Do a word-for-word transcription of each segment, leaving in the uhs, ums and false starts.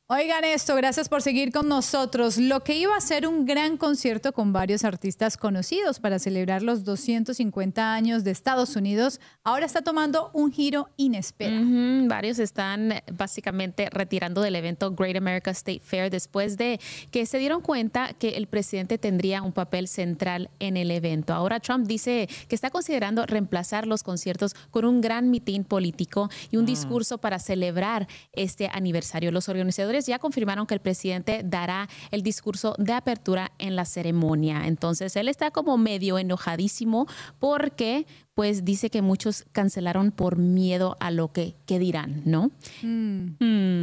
Oigan esto, gracias por seguir con nosotros. Lo que iba a ser un gran concierto con varios artistas conocidos para celebrar los doscientos cincuenta años de Estados Unidos, ahora está tomando un giro inesperado. Uh-huh. Varios están básicamente retirando del evento Great America State Fair después de que se dieron cuenta que el presidente tendría un papel central en el evento. Ahora Trump dice que está considerando reemplazar los conciertos con un gran mitin político y un mm. discurso para celebrar este aniversario. Los organizadores ya confirmaron que el presidente dará el discurso de apertura en la ceremonia. Entonces, él está como medio enojadísimo porque pues dice que muchos cancelaron por miedo a lo que, que dirán, ¿no? Mm.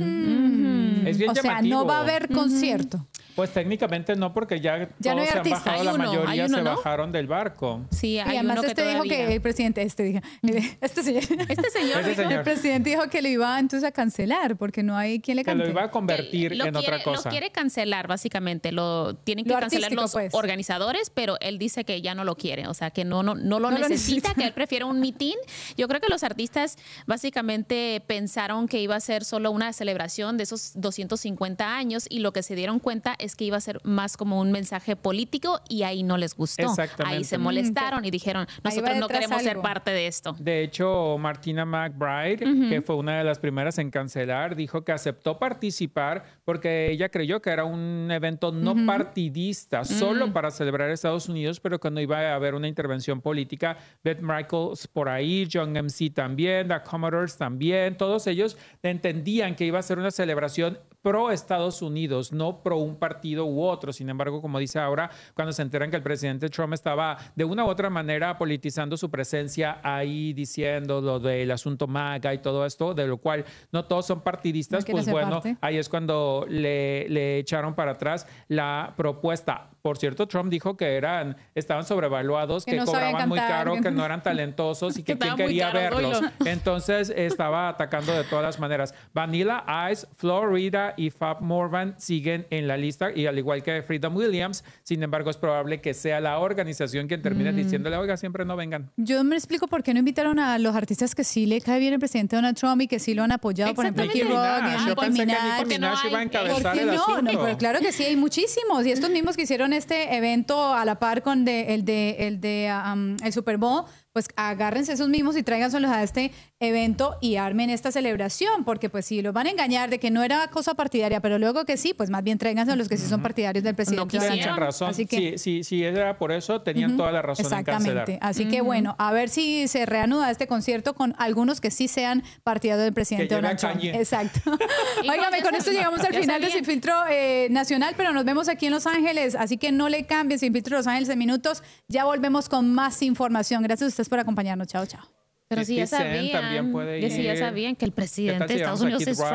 Mm. Mm. Es bien o llamativo. sea, no va a haber concierto. Mm-hmm. Pues técnicamente no, porque ya, ya todos no hay se artista. han bajado, Hay la uno, mayoría hay uno, se ¿no? bajaron del barco. Sí, hay y además uno que este todavía... dijo que el presidente, este dijo, este señor, este señor, este señor. el presidente dijo que lo iba entonces a cancelar porque no hay quien le cante. Que lo iba a convertir lo en quiere, otra cosa. Lo quiere cancelar, básicamente. Lo tienen que lo cancelar los pues. organizadores, pero él dice que ya no lo quiere. O sea, que no, no, no lo no necesita, lo necesita, que él prefiere un mitin. Yo creo que los artistas básicamente pensaron que iba a ser solo una celebración de esos doscientos cincuenta años y lo que se dieron cuenta es que iba a ser más como un mensaje político y ahí no les gustó. Ahí se molestaron mm, y dijeron, nosotros no queremos algo. ser parte de esto. De hecho, Martina McBride, uh-huh. que fue una de las primeras en cancelar, dijo que aceptó participar porque ella creyó que era un evento no uh-huh. partidista, uh-huh. solo para celebrar Estados Unidos, pero que no iba a haber una intervención política. Beth Michaels por ahí, John M C también, The Commodores también, todos ellos entendían que iba a ser una celebración pro Estados Unidos, no pro un partido u otro. Sin embargo, como dice ahora, cuando se enteran que el presidente Trump estaba de una u otra manera politizando su presencia ahí, diciendo lo del asunto MAGA y todo esto, de lo cual no todos son partidistas, no pues bueno, parte. ahí es cuando le, le echaron para atrás la propuesta. Por cierto, Trump dijo que eran, estaban sobrevaluados, que, que no cobraban cantar, muy caro, que... que no eran talentosos y que quién quería verlos. Entonces estaba atacando de todas las maneras. Vanilla Ice, Florida y Fab Morvan siguen en la lista, y al igual que Freedom Williams. Sin embargo, es probable que sea la organización quien termine mm. diciéndole, oiga, siempre no vengan. Yo me explico por qué no invitaron a los artistas que sí le cae bien el presidente Donald Trump y que sí lo han apoyado, por ejemplo, Nicki Minaj. Yo pensé que Nicki Minaj iba a encabezar el no? asunto. No, pero claro que sí, hay muchísimos. Y estos mismos que hicieron este evento a la par con de, el de el de um, el Super Bowl, pues agárrense esos mismos y tráiganselos a este evento y armen esta celebración, porque pues si los van a engañar de que no era cosa partidaria, pero luego que sí, pues más bien tráiganse a los que sí son partidarios del presidente. No tienen razón. Así que, si, si, si era por eso, tenían uh-huh. toda la razón Exactamente. en cancelar. Así uh-huh. que bueno, a ver si se reanuda este concierto con algunos que sí sean partidarios del presidente Donald Trump. Exacto. Óigame, con esto llegamos al final de Sin Filtro eh, Nacional, pero nos vemos aquí en Los Ángeles, así que no le cambien. Sin Filtro Los Ángeles en minutos. Ya volvemos con más información. Gracias a ustedes por acompañarnos. Chao, chao. Pero si ya sabían, también puede ir. Si ya sabían que el presidente de Estados Unidos es